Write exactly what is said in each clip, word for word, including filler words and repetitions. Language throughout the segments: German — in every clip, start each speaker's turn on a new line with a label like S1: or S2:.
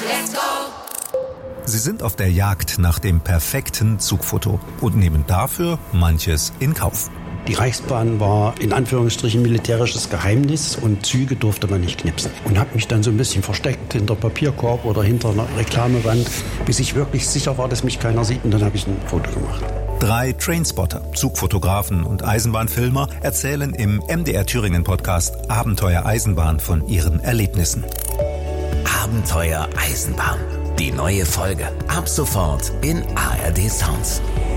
S1: Let's go!
S2: Sie sind auf der Jagd nach dem perfekten Zugfoto und nehmen dafür manches in Kauf.
S3: Die Reichsbahn war in Anführungsstrichen militärisches Geheimnis und Züge durfte man nicht knipsen. Und habe mich dann so ein bisschen versteckt hinter Papierkorb oder hinter einer Reklamewand, bis ich wirklich sicher war, dass mich keiner sieht, und dann habe ich ein Foto gemacht.
S2: Drei Trainspotter, Zugfotografen und Eisenbahnfilmer erzählen im M D R Thüringen Podcast Abenteuer Eisenbahn von ihren Erlebnissen.
S4: Abenteuer Eisenbahn. Die neue Folge ab sofort in A R D Sounds.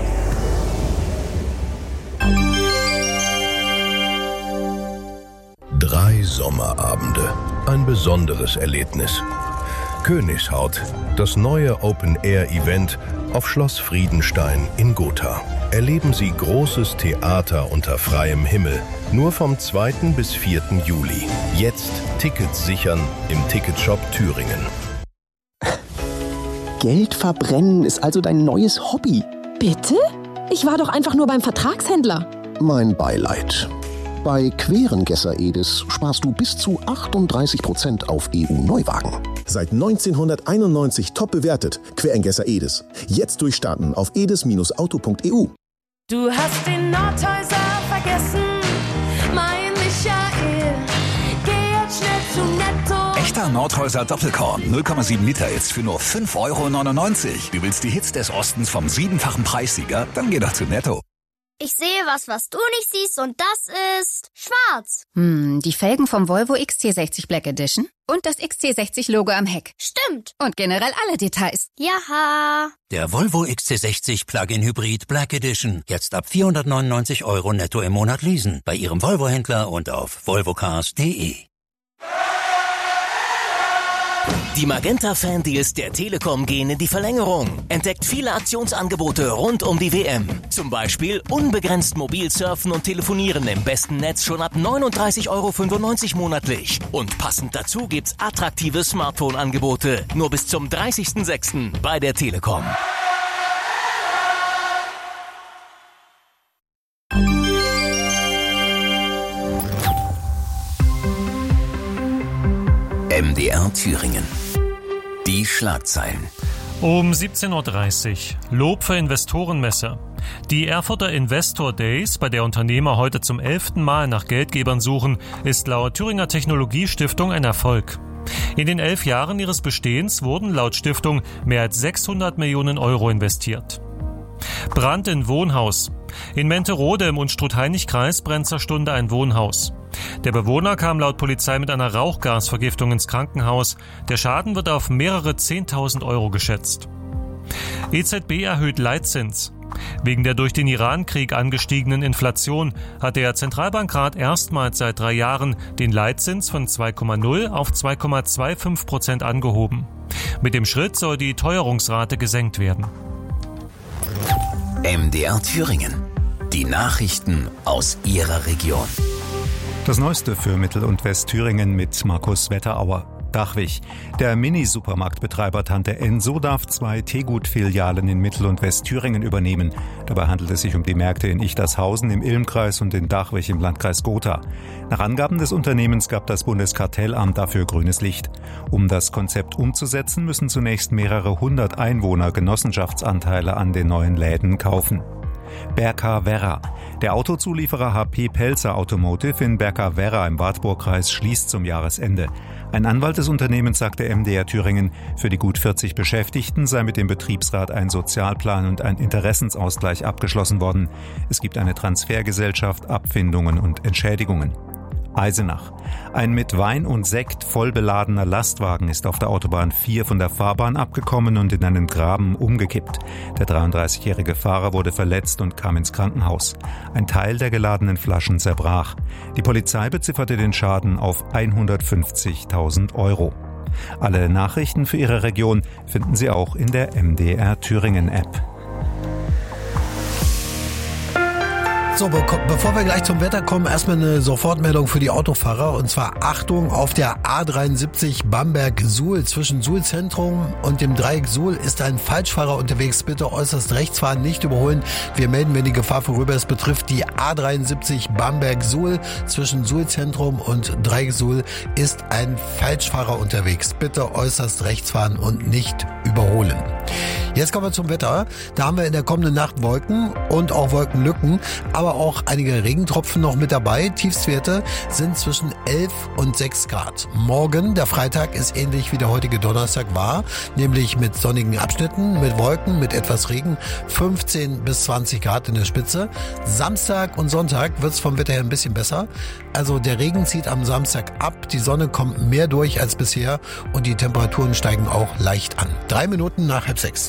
S5: Drei Sommerabende. Ein besonderes Erlebnis. Königshaut, das neue Open-Air-Event auf Schloss Friedenstein in Gotha. Erleben Sie großes Theater unter freiem Himmel. Nur vom zweiten bis vierten Juli. Jetzt Tickets sichern im Ticketshop Thüringen.
S6: Geld verbrennen ist also dein neues Hobby.
S7: Bitte? Ich war doch einfach nur beim Vertragshändler.
S6: Mein Beileid. Bei Querengesser Edis sparst du bis zu achtunddreißig Prozent auf E U-Neuwagen.
S8: Seit neunzehnhunderteinundneunzig top bewertet. Querengesser Edis. Jetzt durchstarten auf edis Bindestrich auto Punkt e u.
S1: Du hast den Nordhäuser vergessen, mein Michael. Geh jetzt schnell zu Netto.
S9: Echter Nordhäuser Doppelkorn, null Komma sieben Liter jetzt für nur fünf Euro neunundneunzig. Du willst die Hits des Ostens vom siebenfachen Preissieger? Dann geh doch zu Netto.
S10: Ich sehe was, was du nicht siehst, und das ist schwarz.
S11: Hm, die Felgen vom Volvo X C sechzig Black Edition und das X C sechzig Logo am Heck.
S10: Stimmt.
S11: Und generell alle Details.
S10: Jaha.
S12: Der Volvo X C sechzig Plug-in Hybrid Black Edition. Jetzt ab vierhundertneunundneunzig Euro netto im Monat leasen. Bei Ihrem Volvo-Händler und auf volvocars punkt de.
S4: Die Magenta-Fan-Deals der Telekom gehen in die Verlängerung. Entdeckt viele Aktionsangebote rund um die W M. Zum Beispiel unbegrenzt mobil surfen und telefonieren im besten Netz schon ab neununddreißig Euro fünfundneunzig monatlich. Und passend dazu gibt's attraktive Smartphone-Angebote. Nur bis zum dreißigsten sechsten bei der Telekom. M D R Thüringen. Die Schlagzeilen.
S13: Um siebzehn Uhr dreißig. Lob für Investorenmesse. Die Erfurter Investor Days, bei der Unternehmer heute zum elften Mal nach Geldgebern suchen, ist laut Thüringer Technologiestiftung ein Erfolg. In den elf Jahren ihres Bestehens wurden laut Stiftung mehr als sechshundert Millionen Euro investiert. Brand in Wohnhaus. In Menterode im Unstrut-Hainich-Kreis brennt zur Stunde ein Wohnhaus. Der Bewohner kam laut Polizei mit einer Rauchgasvergiftung ins Krankenhaus. Der Schaden wird auf mehrere zehntausend Euro geschätzt. E Z B erhöht Leitzins. Wegen der durch den Iran-Krieg angestiegenen Inflation hat der Zentralbankrat erstmals seit drei Jahren den Leitzins von zwei Komma null auf zwei Komma fünfundzwanzig Prozent angehoben. Mit dem Schritt soll die Teuerungsrate gesenkt werden.
S4: M D R Thüringen. Die Nachrichten aus Ihrer Region.
S2: Das Neueste für Mittel- und Westthüringen mit Markus Wetterauer. Dachwig. Der Mini-Supermarktbetreiber Tante Enso darf zwei Tegut-Filialen in Mittel- und Westthüringen übernehmen. Dabei handelt es sich um die Märkte in Ichtershausen im Ilmkreis und in Dachwig im Landkreis Gotha. Nach Angaben des Unternehmens gab das Bundeskartellamt dafür grünes Licht. Um das Konzept umzusetzen, müssen zunächst mehrere hundert Einwohner Genossenschaftsanteile an den neuen Läden kaufen. Berka-Werra. Der Autozulieferer H P Pelzer Automotive in Berka-Werra im Wartburgkreis schließt zum Jahresende. Ein Anwalt des Unternehmens sagte M D R Thüringen, für die gut vierzig Beschäftigten sei mit dem Betriebsrat ein Sozialplan und ein Interessensausgleich abgeschlossen worden. Es gibt eine Transfergesellschaft, Abfindungen und Entschädigungen. Eisenach. Ein mit Wein und Sekt voll beladener Lastwagen ist auf der Autobahn vier von der Fahrbahn abgekommen und in einen Graben umgekippt. Der dreiunddreißigjährige Fahrer wurde verletzt und kam ins Krankenhaus. Ein Teil der geladenen Flaschen zerbrach. Die Polizei bezifferte den Schaden auf hundertfünfzigtausend Euro. Alle Nachrichten für Ihre Region finden Sie auch in der M D R Thüringen App.
S14: So, be- bevor wir gleich zum Wetter kommen, erstmal eine Sofortmeldung für die Autofahrer. Und zwar Achtung, auf der A dreiundsiebzig Bamberg-Suhl zwischen Suhl-Zentrum und dem Dreieck Suhl ist ein Falschfahrer unterwegs. Bitte äußerst rechts fahren, nicht überholen. Wir melden, wenn die Gefahr vorüber ist. Betrifft die A dreiundsiebzig Bamberg-Suhl zwischen Suhl-Zentrum und Dreieck Suhl ist ein Falschfahrer unterwegs. Bitte äußerst rechts fahren und nicht überholen. Jetzt kommen wir zum Wetter. Da haben wir in der kommenden Nacht Wolken und auch Wolkenlücken, aber auch einige Regentropfen noch mit dabei. Tiefstwerte sind zwischen elf und sechs Grad. Morgen, der Freitag, ist ähnlich wie der heutige Donnerstag war, nämlich mit sonnigen Abschnitten, mit Wolken, mit etwas Regen, fünfzehn bis zwanzig Grad in der Spitze. Samstag und Sonntag wird es vom Wetter her ein bisschen besser. Also der Regen zieht am Samstag ab, die Sonne kommt mehr durch als bisher und die Temperaturen steigen auch leicht an. Drei Minuten nach halb sechs.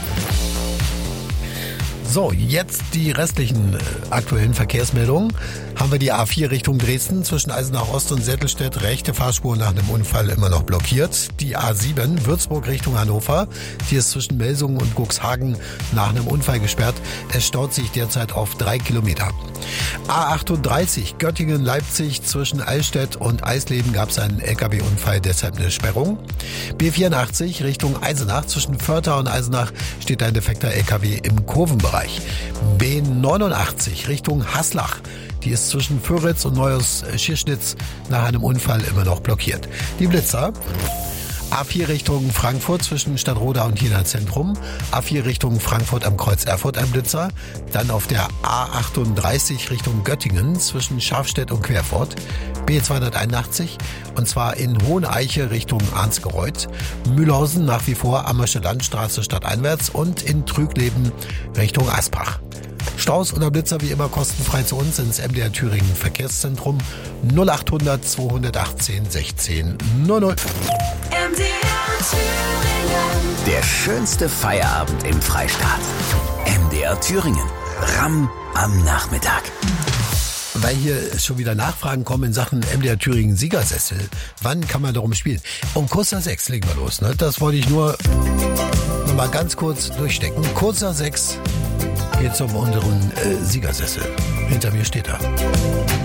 S14: So, jetzt die restlichen äh, aktuellen Verkehrsmeldungen. Haben wir die A vier Richtung Dresden zwischen Eisenach Ost und Settelstedt, rechte Fahrspur nach einem Unfall immer noch blockiert. Die A sieben Würzburg Richtung Hannover, die ist zwischen Melsungen und Cuxhagen nach einem Unfall gesperrt. Es staut sich derzeit auf drei Kilometer. A achtunddreißig Göttingen-Leipzig zwischen Eichstätt und Eisleben gab es einen L K W-Unfall, deshalb eine Sperrung. B vierundachtzig Richtung Eisenach zwischen Vörtha und Eisenach steht ein defekter L K W im Kurvenbereich. B neunundachtzig Richtung Haslach. Die ist zwischen Föritz und Neues-Schirschnitz nach einem Unfall immer noch blockiert. Die Blitzer. A vier Richtung Frankfurt zwischen Stadtroda und Jena Zentrum. A vier Richtung Frankfurt am Kreuz Erfurt ein Blitzer. Dann auf der A achtunddreißig Richtung Göttingen zwischen Schafstedt und Querfurt. B zweihunderteinundachtzig und zwar in Hoheneiche Richtung Arnsgereuth. Mühlhausen nach wie vor Ammersche Landstraße stadteinwärts und in Trügleben Richtung Aspach. Staus oder Blitzer wie immer kostenfrei zu uns ins M D R Thüringen Verkehrszentrum null achthundert zweihundertachtzehn sechzehn null null.
S1: M D R Thüringen.
S9: Der schönste Feierabend im Freistaat. M D R Thüringen. Ramm am Nachmittag.
S14: Weil hier schon wieder Nachfragen kommen in Sachen M D R Thüringen Siegersessel. Wann kann man darum spielen? Um kurz nach sechs legen wir los. Ne? Das wollte ich nur noch mal ganz kurz durchstecken. Kurz nach sechs geht zum unteren äh, Siegersessel. Hinter mir steht er.